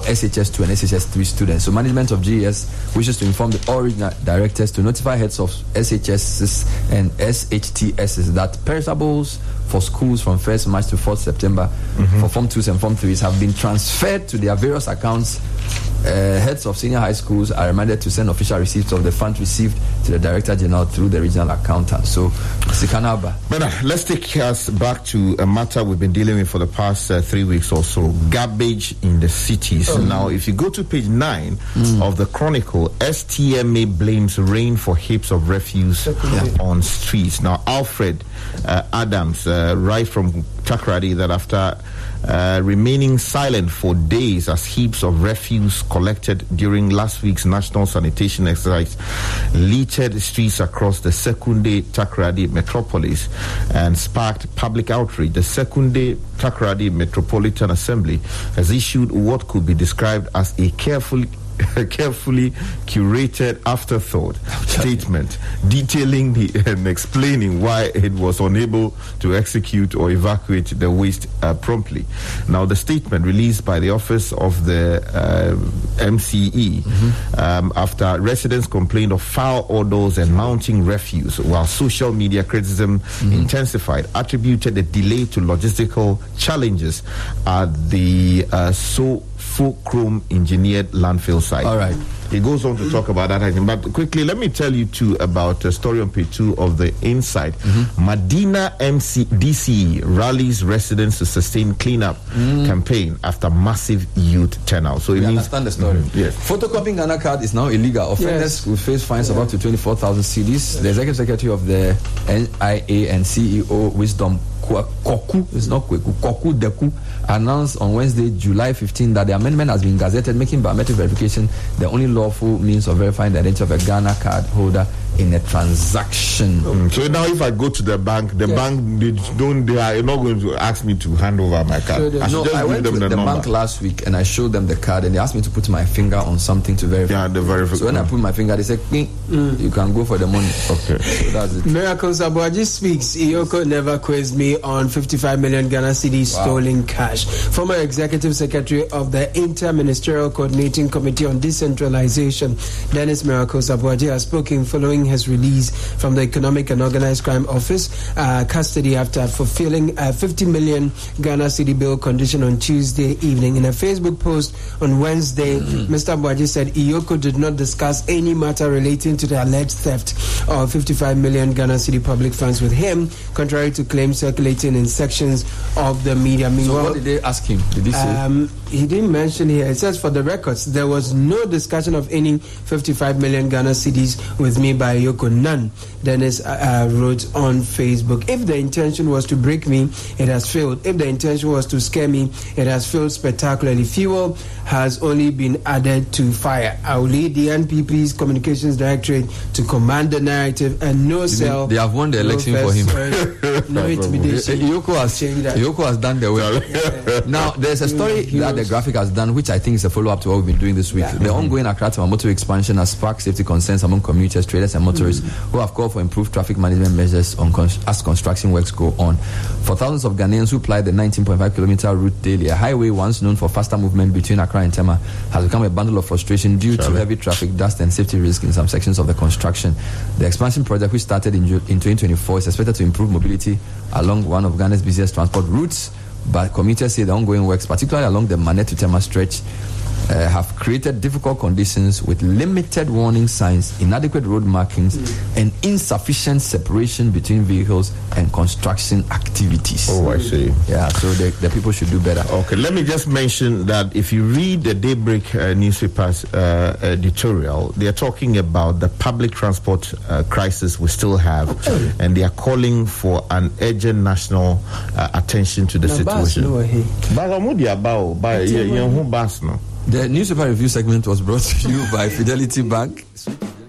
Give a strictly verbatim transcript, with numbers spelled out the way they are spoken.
for S H S two and S H S three students. So management of G E S wishes to inform the all regional directors to notify heads of S H Ss and S H T Ss that perishables for schools from first March to fourth September mm-hmm. for Form twos and Form threes have been transferred to their various accounts. Uh, heads of senior high schools are reminded to send official receipts of the funds received to the Director General through the regional accountant. So, Sikanaba. But uh, let's take us back to a matter we've been dealing with for the past uh, three weeks or so: garbage in the cities. Oh. Now, if you go to page nine mm. of the Chronicle, S T M A blames rain for heaps of refuse yeah. on streets. Now, Alfred uh, Adams, uh, right from Takoradi, that after uh, remaining silent for days as heaps of refuse collected during last week's national sanitation exercise littered streets across the Sekunde Takoradi metropolis and sparked public outrage. The Sekunde Takoradi Metropolitan Assembly has issued what could be described as a carefully carefully curated afterthought statement detailing the, and explaining why it was unable to execute or evacuate the waste uh, promptly. Now, the statement released by the office of the uh, M C E mm-hmm. um, after residents complained of foul odors and mounting refuse while social media criticism mm-hmm. intensified, attributed the delay to logistical challenges at the uh, so Fulcrum engineered landfill site. All right. He goes on to talk about that item. But quickly, let me tell you too about a story on page two of the Insight. Mm-hmm. Medina M C D C E rallies residents to sustain cleanup mm. campaign after massive youth turnout. So it we means understand the story. Mm-hmm. Yes. Photocopying Ghana card is now illegal. Offenders yes. will face fines yeah. of up to twenty-four thousand cedis. The executive secretary of the N I A and C E O Wisdom Koku, it's not Kweku, Koku Deku, announced on Wednesday, July fifteenth, that the amendment has been gazetted, making biometric verification the only lawful means of verifying the identity of a Ghana card holder in a transaction. Mm. So now, if I go to the bank, the yes. bank they don't they are not going to ask me to hand over my card. So I, no, just I went them to the, the number. bank last week and I showed them the card and they asked me to put my finger on something to verify. Yeah, the verification. So when I put my finger, they said, mm. you can go for the money. Okay. So that's it. Miracle Sabuaji speaks. Iyoko never quizzed me on fifty-five million Ghana cedis wow. stolen cash. Former Executive Secretary of the Inter-Ministerial Coordinating Committee on Decentralization, Dennis Miracle Sabuaji, has spoken following his release from the Economic and Organized Crime Office uh, custody after fulfilling a fifty million Ghana cedi bill condition on Tuesday evening. In a Facebook post on Wednesday, mm-hmm. Mister Buaji said Iyoko did not discuss any matter relating to the alleged theft of fifty-five million Ghana cedi public funds with him, contrary to claims circulating in sections of the media. Meanwhile, so what did they ask him? Did he say? Um, he didn't mention here. It says, for the records, there was no discussion of any fifty-five million Ghana cedis with me by Iyoko. None. Dennis uh, wrote on Facebook, if the intention was to break me, it has failed. If the intention was to scare me, it has failed spectacularly. Fuel has only been added to fire. I will lead the N P P's Communications Directorate to command the narrative and no sell. They have won the election no for him. No intimidation. Iyoko has, Iyoko has done the work. Yeah. Now, there's a story he that the graphic has done, which I think is a follow-up to what we've been doing this week. Yeah. The mm-hmm. ongoing Accra to Motor expansion has sparked safety concerns among commuters, traders, and motorists mm-hmm. who have called for improved traffic management measures on con- as construction works go on. For thousands of Ghanaians who ply the nineteen point five kilometer route daily, a highway once known for faster movement between Accra and Tema has become a bundle of frustration due Charlie. to heavy traffic, dust, and safety risks in some sections of the construction. The expansion project, which started in, Ju- in twenty twenty-four, is expected to improve mobility along one of Ghana's busiest transport routes, but commuters say the ongoing works, particularly along the Mane to Tema stretch, Uh, have created difficult conditions with limited warning signs, inadequate road markings, mm. and insufficient separation between vehicles and construction activities. Oh, I see. Yeah, so the, the people should do better. Okay, let me just mention that if you read the Daybreak uh, newspaper's uh, editorial, they are talking about the public transport uh, crisis we still have, okay. and they are calling for an urgent national uh, attention to the no, situation. The newspaper review segment was brought to you by Fidelity Bank.